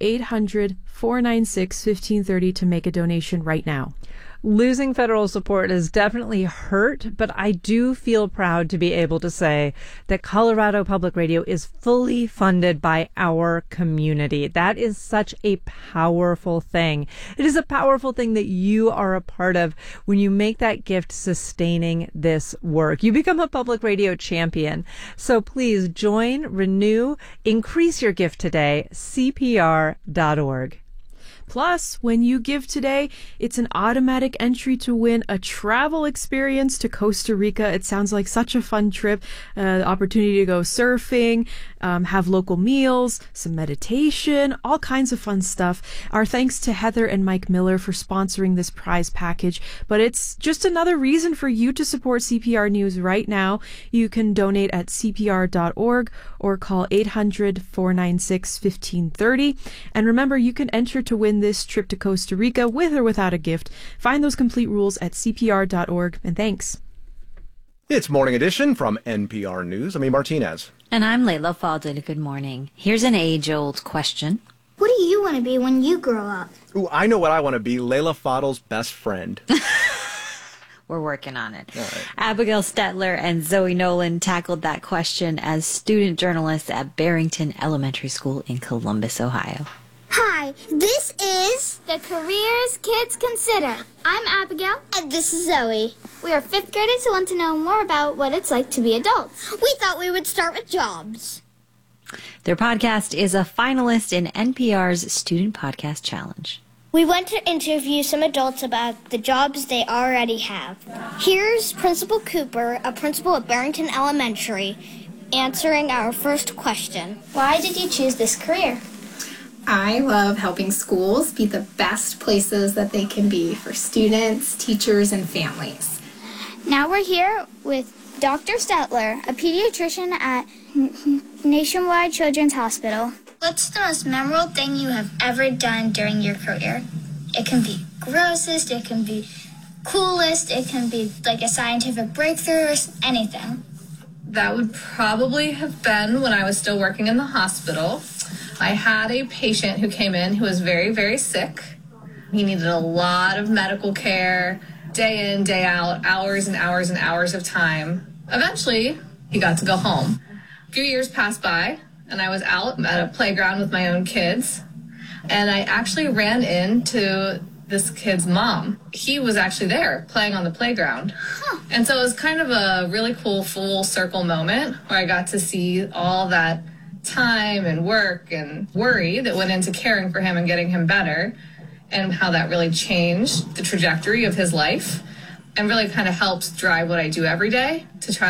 [SPEAKER 7] 800-496-1530 to make a donation right now.
[SPEAKER 6] Losing federal support has definitely hurt, but I do feel proud to be able to say that Colorado Public Radio is fully funded by our community. That is such a powerful thing. It is a powerful thing that you are a part of when you make that gift sustaining this work. You become a public radio champion. So please join, renew, increase your gift today, CPR.org.
[SPEAKER 7] Plus, when you give today, it's an automatic entry to win a travel experience to Costa Rica. It sounds like such a fun trip. The opportunity to go surfing, have local meals, some meditation, all kinds of fun stuff. Our thanks to Heather and Mike Miller for sponsoring this prize package. But it's just another reason for you to support CPR News right now. You can donate at CPR.org or call 800-496-1530. And remember, you can enter to win this trip to Costa Rica with or without a gift. Find those complete rules at CPR.org, and thanks.
[SPEAKER 13] It's Morning Edition from NPR News. I'm Martinez.
[SPEAKER 1] And I'm Layla Fadel. Good morning. Here's an age-old question.
[SPEAKER 3] What do you want to be when you grow up?
[SPEAKER 13] Ooh, I know what I want to be. Layla Fadel's best friend.
[SPEAKER 1] We're working on it.
[SPEAKER 13] All right.
[SPEAKER 1] Abigail Stetler and Zoe Nolan tackled that question as student journalists at Barrington Elementary School in Columbus, Ohio.
[SPEAKER 3] Hi, this is The Careers Kids Consider. I'm Abigail. And this is Zoe. We are 5th graders who want to know more about what it's like to be adults. We thought we would start with jobs.
[SPEAKER 1] Their podcast is a finalist in NPR's Student Podcast Challenge.
[SPEAKER 3] We went to interview some adults about the jobs they already have. Here's Principal Cooper, a principal at Barrington Elementary, answering our first question. Why did you choose this career?
[SPEAKER 17] I love helping schools be the best places that they can be for students, teachers, and families.
[SPEAKER 3] Now we're here with Dr. Stetler, a pediatrician at Nationwide Children's Hospital. What's the most memorable thing you have ever done during your career? It can be grossest, it can be coolest, it can be like a scientific breakthrough or anything.
[SPEAKER 18] That would probably have been when I was still working in the hospital. I had a patient who came in who was very, very sick. He needed a lot of medical care, day in, day out, hours and hours and hours of time. Eventually, he got to go home. A few years passed by, and I was out at a playground with my own kids, and I actually ran into this kid's mom. He was actually there playing on the playground. And so it was kind of a really cool full circle moment where I got to see all that time and work and worry that went into caring for him and getting him better, and how that really changed the trajectory of his life and really kind of helps drive what I do every day to try to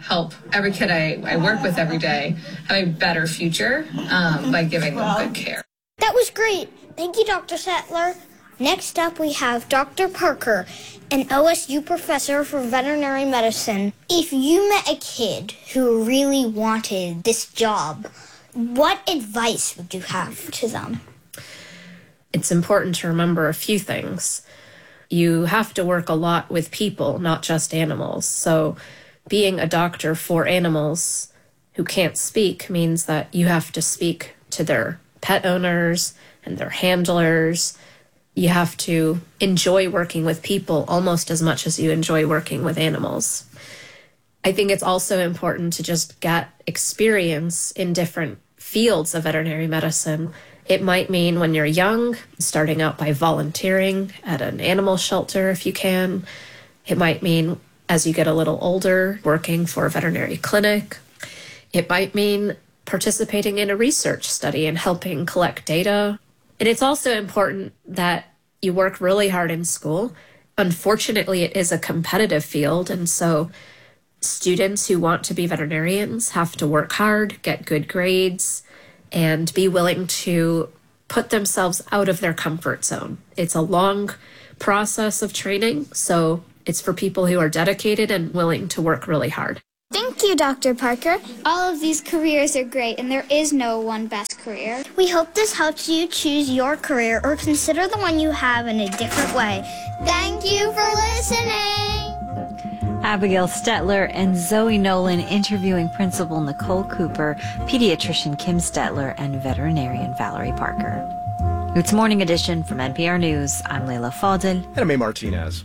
[SPEAKER 18] help every kid I work with every day have a better future by giving them good care.
[SPEAKER 3] That was great. Thank you, Dr. Sattler. Next up, we have Dr. Parker, an OSU professor for veterinary medicine. If you met a kid who really wanted this job, what advice would you have to them?
[SPEAKER 4] It's important to remember a few things. You have to work a lot with people, not just animals. So being a doctor for animals who can't speak means that you have to speak to their pet owners and their handlers. You have to enjoy working with people almost as much as you enjoy working with animals. I think it's also important to just get experience in different fields of veterinary medicine. It might mean when you're young, starting out by volunteering at an animal shelter if you can. It might mean as you get a little older, working for a veterinary clinic. It might mean participating in a research study and helping collect data. And it's also important that you work really hard in school. Unfortunately, it is a competitive field, and so students who want to be veterinarians have to work hard, get good grades, and be willing to put themselves out of their comfort zone. It's a long process of training, so it's for people who are dedicated and willing to work really hard.
[SPEAKER 3] Thank you, Dr. Parker. All of these careers are great, and there is no one best career. We hope this helps you choose your career or consider the one you have in a different way. Thank you for listening.
[SPEAKER 1] Abigail Stetler and Zoe Nolan interviewing Principal Nicole Cooper, pediatrician Kim Stetler, and veterinarian Valerie Parker. It's Morning Edition from NPR News. I'm Leila Fadel.
[SPEAKER 13] And I'm A. Martinez.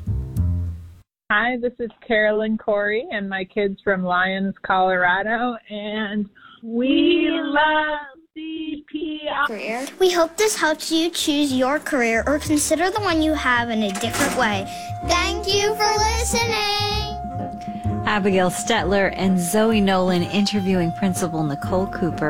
[SPEAKER 5] Hi, this is Carolyn Corey and my kids from Lyons, Colorado, and we love CPR.
[SPEAKER 3] We hope this helps you choose your career or consider the one you have in a different way. Thank you for listening.
[SPEAKER 1] Abigail Stetler and Zoe Nolan interviewing Principal Nicole Cooper.